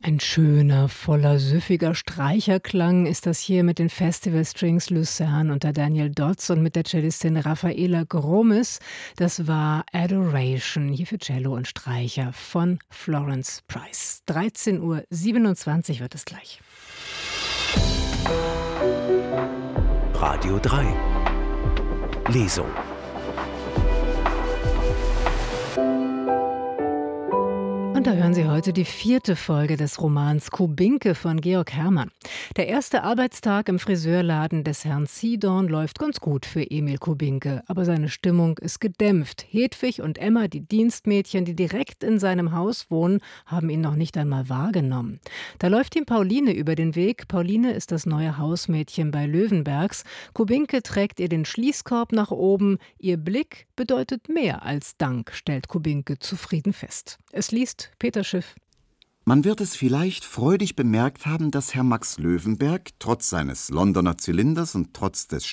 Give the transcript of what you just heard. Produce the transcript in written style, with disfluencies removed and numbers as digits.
Ein schöner, voller, süffiger Streicherklang ist das hier mit den Festival Strings Lucerne unter Daniel Dodds und mit der Cellistin Raffaela Gromis. Das war Adoration, hier für Cello und Streicher von Florence Price. 13:27 Uhr wird es gleich. Radio 3 Lesung. Und da hören Sie heute die 4. Folge des Romans Kubinke von Georg Herrmann. Der erste Arbeitstag im Friseurladen des Herrn Sidorn läuft ganz gut für Emil Kubinke, aber seine Stimmung ist gedämpft. Hedwig und Emma, die Dienstmädchen, die direkt in seinem Haus wohnen, haben ihn noch nicht einmal wahrgenommen. Da läuft ihm Pauline über den Weg. Pauline ist das neue Hausmädchen bei Löwenbergs. Kubinke trägt ihr den Schließkorb nach oben. Ihr Blick bedeutet mehr als Dank, stellt Kubinke zufrieden fest. Es liest Peter Schiff. Man wird es vielleicht freudig bemerkt haben, dass Herr Max Löwenberg trotz seines Londoner Zylinders und trotz des